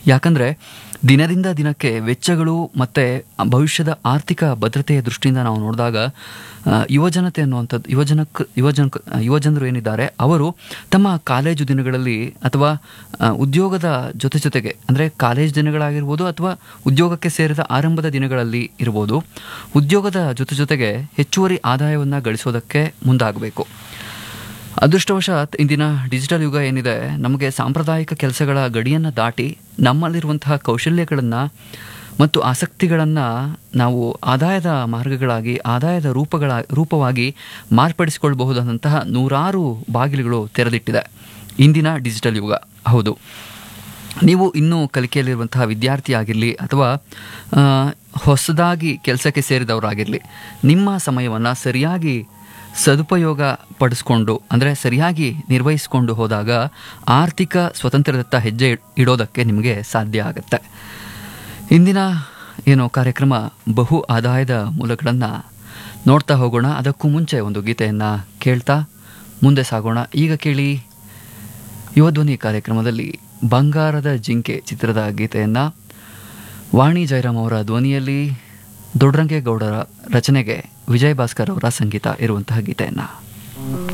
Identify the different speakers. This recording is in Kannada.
Speaker 1: ಯಾಕಂದರೆ ದಿನದಿಂದ ದಿನಕ್ಕೆ ವೆಚ್ಚಗಳು ಮತ್ತು ಭವಿಷ್ಯದ ಆರ್ಥಿಕ ಭದ್ರತೆಯ ದೃಷ್ಟಿಯಿಂದ ನಾವು ನೋಡಿದಾಗ ಯುವಜನತೆ ಅನ್ನುವಂಥದ್ದು ಯುವಜನರು ಏನಿದ್ದಾರೆ ಅವರು ತಮ್ಮ ಕಾಲೇಜು ದಿನಗಳಲ್ಲಿ ಅಥವಾ ಉದ್ಯೋಗದ ಜೊತೆಗೆ ಅಂದರೆ ಕಾಲೇಜ್ ದಿನಗಳಾಗಿರ್ಬೋದು ಅಥವಾ ಉದ್ಯೋಗಕ್ಕೆ ಸೇರಿದ ಆರಂಭದ ದಿನಗಳಲ್ಲಿ ಇರ್ಬೋದು, ಉದ್ಯೋಗದ ಜೊತೆಗೆ ಹೆಚ್ಚುವರಿ ಆದಾಯವನ್ನು ಗಳಿಸೋದಕ್ಕೆ ಮುಂದಾಗಬೇಕು. ಅದೃಷ್ಟವಶಾತ್ ಇಂದಿನ ಡಿಜಿಟಲ್ ಯುಗ ಏನಿದೆ ನಮಗೆ ಸಾಂಪ್ರದಾಯಿಕ ಕೆಲಸಗಳ ಗಡಿಯನ್ನು ದಾಟಿ ನಮ್ಮಲ್ಲಿರುವಂತಹ ಕೌಶಲ್ಯಗಳನ್ನು ಮತ್ತು ಆಸಕ್ತಿಗಳನ್ನು ನಾವು ಆದಾಯದ ಮಾರ್ಗಗಳಾಗಿ ಆದಾಯದ ರೂಪವಾಗಿ ಮಾರ್ಪಡಿಸಿಕೊಳ್ಳಬಹುದಾದಂತಹ ನೂರಾರು ಬಾಗಿಲುಗಳು ತೆರೆದಿಟ್ಟಿದೆ ಇಂದಿನ ಡಿಜಿಟಲ್ ಯುಗ. ಹೌದು, ನೀವು ಇನ್ನೂ ಕಲಿಕೆಯಲ್ಲಿರುವಂತಹ ವಿದ್ಯಾರ್ಥಿ ಆಗಿರಲಿ ಅಥವಾ ಹೊಸದಾಗಿ ಕೆಲಸಕ್ಕೆ ಸೇರಿದವರಾಗಿರಲಿ, ನಿಮ್ಮ ಸಮಯವನ್ನು ಸರಿಯಾಗಿ ಸದುಪಯೋಗ ಪಡಿಸ್ಕೊಂಡು ಅಂದರೆ ಸರಿಯಾಗಿ ನಿರ್ವಹಿಸಿಕೊಂಡು ಹೋದಾಗ ಆರ್ಥಿಕ ಸ್ವತಂತ್ರದತ್ತ ಹೆಜ್ಜೆ ಇಡೋದಕ್ಕೆ ನಿಮಗೆ ಸಾಧ್ಯ ಆಗುತ್ತೆ. ಇಂದಿನ ಕಾರ್ಯಕ್ರಮ ಬಹು ಆದಾಯದ ಮೂಲಗಳನ್ನು ನೋಡ್ತಾ ಹೋಗೋಣ. ಅದಕ್ಕೂ ಮುಂಚೆ ಒಂದು ಗೀತೆಯನ್ನು ಕೇಳ್ತಾ ಮುಂದೆ ಸಾಗೋಣ. ಈಗ ಕೇಳಿ ಯುವಧ್ವನಿ ಕಾರ್ಯಕ್ರಮದಲ್ಲಿ ಬಂಗಾರದ ಜಿಂಕೆ ಚಿತ್ರದ ಗೀತೆಯನ್ನು ವಾಣಿ ಜಯರಾಮ್ ಅವರ ಧ್ವನಿಯಲ್ಲಿ ದೊಡ್ಡರಂಗೇಗೌಡರ ರಚನೆಗೆ ವಿಜಯ್ ಭಾಸ್ಕರ್ ಅವರ ಸಂಗೀತ ಇರುವಂತಹ ಗೀತೆಯನ್ನು